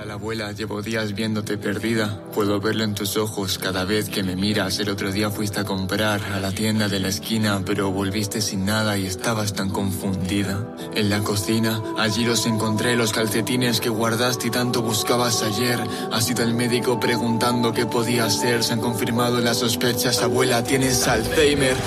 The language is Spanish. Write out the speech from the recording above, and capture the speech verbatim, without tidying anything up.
tal, abuela? Llevo días viéndote perdida. Puedo verlo en tus ojos cada vez que me miras. El otro día fuiste a comprar a la tienda de la esquina, pero volviste sin nada y estabas tan confundida. En la cocina, allí los encontré, los calcetines que guardaste y tanto buscabas ayer. Ha sido el médico preguntando qué podía ser. Se han confirmado las sospechas, abuela, tienes Alzheimer.